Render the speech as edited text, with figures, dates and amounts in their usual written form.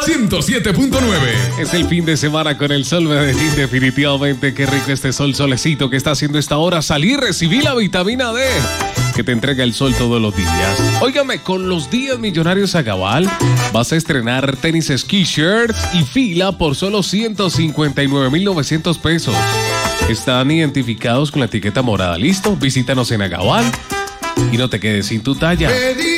107.9. Es el fin de semana con el sol Medellín. Definitivamente qué rico este solecito que está haciendo esta hora. Salí y recibí la vitamina D que te entrega el sol todos los días. Óigame, con los días millonarios a cabal vas a estrenar tenis ski shirts y fila por solo 159,900 pesos. Están identificados con la etiqueta morada. ¿Listo? Visítanos en Agabal y no te quedes sin tu talla.